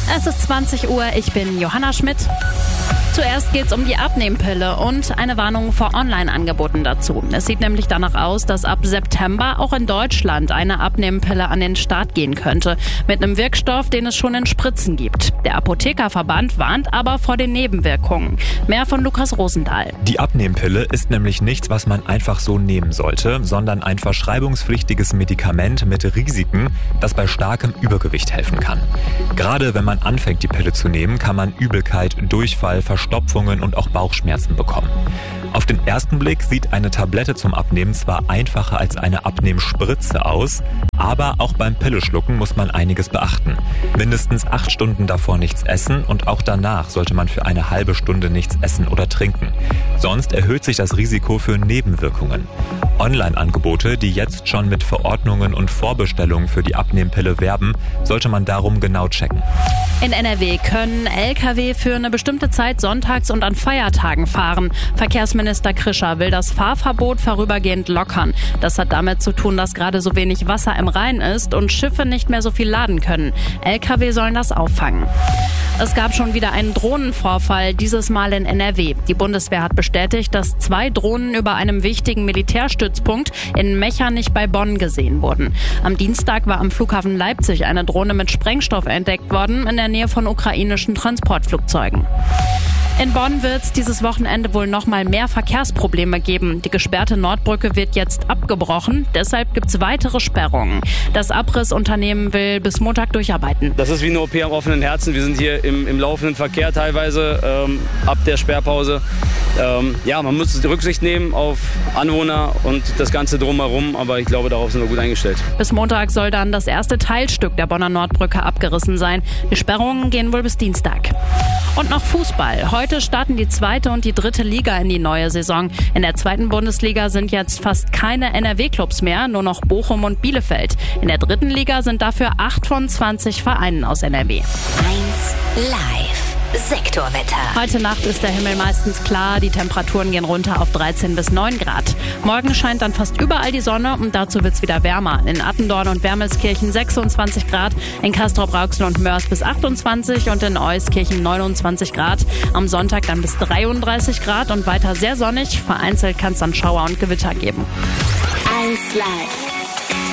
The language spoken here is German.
Es ist 20 Uhr, ich bin Johanna Schmidt. Zuerst geht's um die Abnehmpille und eine Warnung vor Online-Angeboten dazu. Es sieht nämlich danach aus, dass ab September auch in Deutschland eine Abnehmpille an den Start gehen könnte. Mit einem Wirkstoff, den es schon in Spritzen gibt. Der Apothekerverband warnt aber vor den Nebenwirkungen. Mehr von Lukas Rosendahl. Die Abnehmpille ist nämlich nichts, was man einfach so nehmen sollte, sondern ein verschreibungspflichtiges Medikament mit Risiken, das bei starkem Übergewicht helfen kann. Gerade wenn man anfängt, die Pille zu nehmen, kann man Übelkeit, Durchfall, Verstopfungen und auch Bauchschmerzen bekommen. Auf den ersten Blick sieht eine Tablette zum Abnehmen zwar einfacher als eine Abnehmspritze aus, aber auch beim Pilleschlucken muss man einiges beachten. Mindestens 8 Stunden davor nichts essen und auch danach sollte man für eine halbe Stunde nichts essen oder trinken. Sonst erhöht sich das Risiko für Nebenwirkungen. Online-Angebote, die jetzt schon mit Verordnungen und Vorbestellungen für die Abnehmpille werben, sollte man darum genau checken. In NRW können Lkw für eine bestimmte Zeit sonntags und an Feiertagen fahren. Verkehrsminister Krischer will das Fahrverbot vorübergehend lockern. Das hat damit zu tun, dass gerade so wenig Wasser im Rhein ist und Schiffe nicht mehr so viel laden können. Lkw sollen das auffangen. Es gab schon wieder einen Drohnenvorfall, dieses Mal in NRW. Die Bundeswehr hat bestätigt, dass 2 Drohnen über einem wichtigen Militärstützpunkt in Mechernich bei Bonn gesehen wurden. Am Dienstag war am Flughafen Leipzig eine Drohne mit Sprengstoff entdeckt worden, in der Nähe von ukrainischen Transportflugzeugen. In Bonn wird es dieses Wochenende wohl noch mal mehr Verkehrsprobleme geben. Die gesperrte Nordbrücke wird jetzt abgebrochen, deshalb gibt es weitere Sperrungen. Das Abrissunternehmen will bis Montag durcharbeiten. Das ist wie eine OP am offenen Herzen. Wir sind hier im laufenden Verkehr teilweise ab der Sperrpause. Man muss Rücksicht nehmen auf Anwohner und das Ganze drumherum, aber ich glaube, darauf sind wir gut eingestellt. Bis Montag soll dann das erste Teilstück der Bonner Nordbrücke abgerissen sein. Die Sperrungen gehen wohl bis Dienstag. Und noch Fußball. Heute starten die 2. und die 3. Liga in die neue Saison. In der 2. Bundesliga sind jetzt fast keine NRW-Clubs mehr, nur noch Bochum und Bielefeld. In der 3. Liga sind dafür 8 von 20 Vereinen aus NRW. 1 Live. Sektorwetter. Heute Nacht ist der Himmel meistens klar, die Temperaturen gehen runter auf 13 bis 9 Grad. Morgen scheint dann fast überall die Sonne und dazu wird's wieder wärmer. In Attendorn und Wermelskirchen 26 Grad, in Castrop-Rauxel und Mörs bis 28 und in Euskirchen 29 Grad. Am Sonntag dann bis 33 Grad und weiter sehr sonnig. Vereinzelt kann es dann Schauer und Gewitter geben. 1 Live.